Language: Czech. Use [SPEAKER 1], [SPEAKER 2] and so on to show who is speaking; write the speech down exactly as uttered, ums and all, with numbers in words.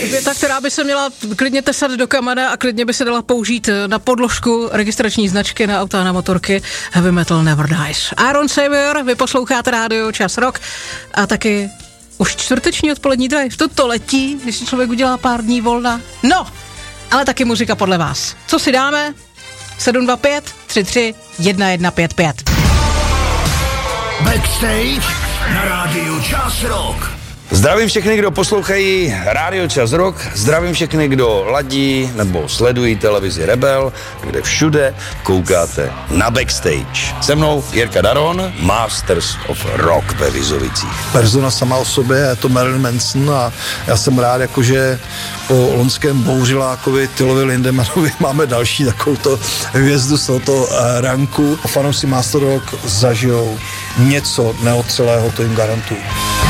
[SPEAKER 1] Věta, která by se měla klidně tesat do kamene a klidně by se dala použít na podložku registrační značky na auta, na motorky. Heavy metal never dies. Aaron Savior, vy posloucháte rádio Čas Rock a taky už čtvrteční odpolední drive. Toto letí, když si člověk udělá pár dní volna. No, ale taky muzika podle vás. Co si dáme? sedm dva pět tři tři jedna jedna pět pět.
[SPEAKER 2] Backstage na rádiu Čas Rock.
[SPEAKER 3] Zdravím všechny, kdo poslouchají Rádio Čas Rock, zdravím všechny, kdo ladí nebo sledují televizi Rebel, kde všude koukáte na Backstage. Se mnou Jirka Daron, Masters of Rock ve Vizovicích.
[SPEAKER 4] Persona sama o sobě, je to Marilyn Manson a já jsem rád, jakože po loňském bouřilákovi Tylovi Lindemanovi máme další takovouto hvězdu z tohoto ranku. Fanoušci Master Rock zažijou něco neotřelého, to jim garantuju.